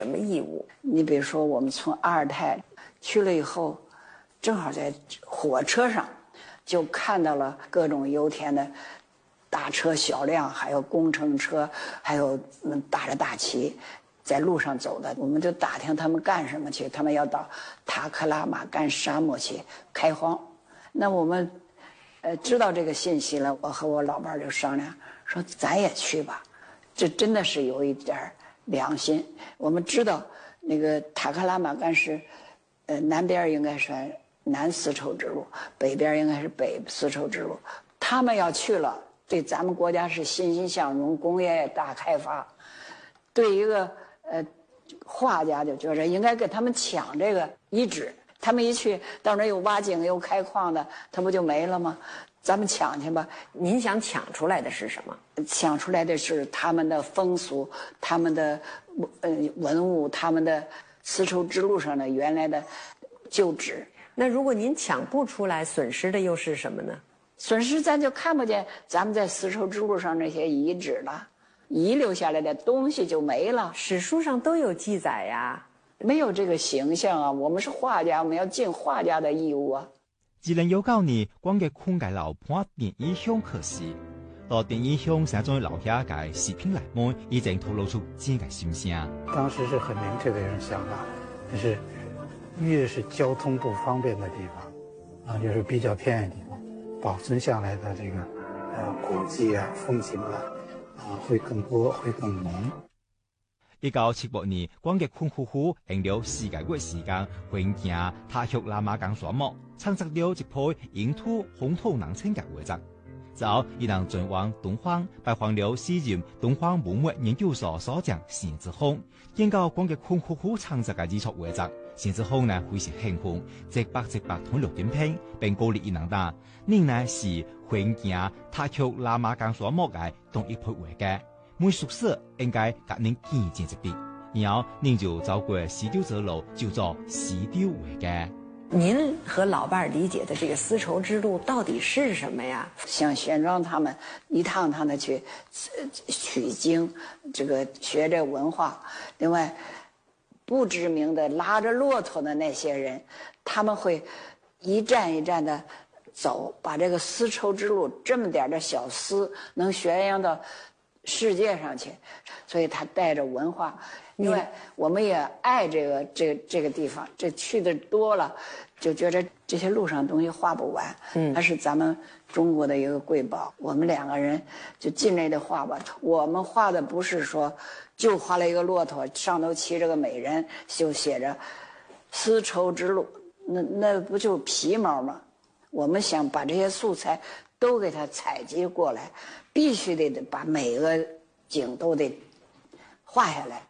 什么义务？ 你比如说，我们从阿尔泰去了以后，正好在火车上就看到了各种油田的大车小辆，还有工程车，还有打着大旗在路上走的。我们就打听他们干什么去，他们要到塔克拉玛干沙漠去开荒。那我们知道这个信息了，我和我老伴就商量说，咱也去吧。这真的是有一点良心。我们知道那个塔克拉玛干是南边应该算南丝绸之路，北边应该是北丝绸之路。他们要去了，对咱们国家是欣欣向荣，工业大开发。对一个画家就觉着应该跟他们抢这个遗址。他们一去到那儿又挖井又开矿的，他不就没了吗？咱们抢去吧。 您想抢出来的是什么？ 抢出来的是他们的风俗，他们的文物，他们的丝绸之路上的原来的旧址。 那如果您抢不出来，损失的又是什么呢？ 损失咱就看不见咱们在丝绸之路上那些遗址了，遗留下来的东西就没了。 史书上都有记载呀。 没有这个形象啊！我们是画家，我们要尽画家的义务啊。 2019年，光嘅空界樓盤電影鄉可惜，到電影鄉成終留下嘅視頻內面，已經透露出這個心聲。 當時是很明確的一種想法，就是越是交通不方便的地方，就是比較偏遠地方，保存下來的這個古蹟啊、風景啊，會更多，會更濃。 1978年，光嘅坤夫婦用了4個月時間環行塔克拉瑪干沙漠，創作了一批影土風土人情嘅畫作。之後，伊人轉往東方，拜訪了時任東方文物研究所所長陳志峰，見到光嘅坤夫婦創作嘅藝術畫作，陳志峰呢非常興奮，直白同錄點評，並鼓勵伊人打，您呢是環行塔克拉瑪干沙漠嘅同一批畫嘅。每宿舍應該給您見見一筆，然後您就走過西丟者路，就做西丟畫嘅。 您和老伴理解的這個絲綢之路到底是什麼呀？ 像玄奘他們一趟趟的去取經，這個學這文化。另外，不知名的拉着駱駝的那些人，他們會一站一站的走，把這個絲綢之路這麼點的小絲能宣揚到世界上去，所以他帶着文化。因為我們也愛這個地方，這去的多了，就覺得這些路上東西畫不完。它是咱們中國的一個瑰寶。我們兩個人就盡力的畫吧。我們畫的不是說就畫了一個駱駝，上頭騎着個美人，就寫着絲綢之路，那不就皮毛嗎？我們想把這些素材都給它採集過來，必須得把每個景都得畫下來。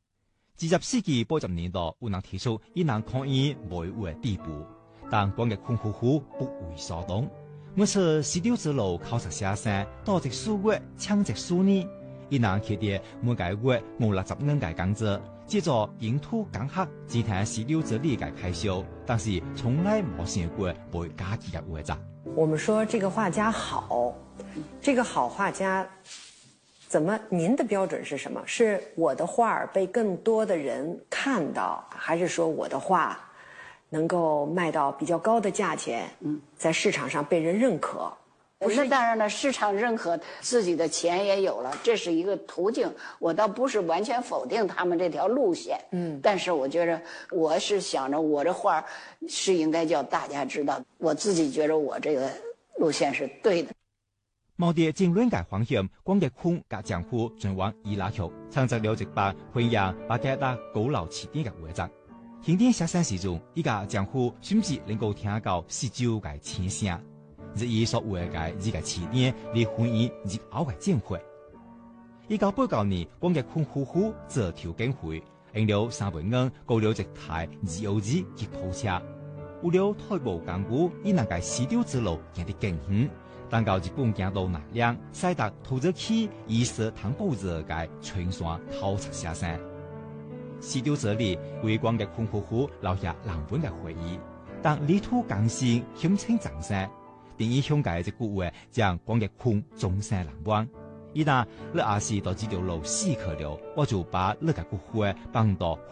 20世紀80年代，有人提出伊人抗議維護的地步，但光嘅坤夫婦不為所動。每次西丟之路考察寫生，多隻數月，搶隻數年，伊人決定每個月50銀嘅工資，接着影土講學，只聽西丟之理嘅開銷，但是從來冇想過會加幾個畫作。 我們說這個畫家好，這個好畫家。怎麼？您的標準是什麼？是我的畫被更多的人看到，還是說我的畫能夠賣到比較高的價錢？在市場上被人認可。 那當然了，市場認可，自己的錢也有了，這是一個途徑。我倒不是完全否定他們這條路線，但是我覺得我是想着我這畫是應該叫大家知道，我自己覺得我這個路線是對的。 毛地爭論嘅方向，光嘅坤甲江湖轉往伊拉克，創作了一版弘揚巴格達高樓起點嘅畫作。經典寫生時中，伊個江湖甚至能夠聽到四周嘅聲聲，日伊所畫嘅伊個起點離婚姻日後嘅戰會。1989年，光嘅坤夫婦做條件會，用了3萬元購了一台2號吉普車，為了退步港股，伊能夠西丟之路行得更遠。但到日本行到南嶺，駛達土著起以色唐布者嘅全山透徹寫生。西丟之路為光嘅坤夫婦留下難忘嘅回憶。但泥土更新鄉親長生，電影鄉嘅一句話將光嘅坤終身難忘。 一旦你也是到这条路死去了，我就把你嘅骨灰放到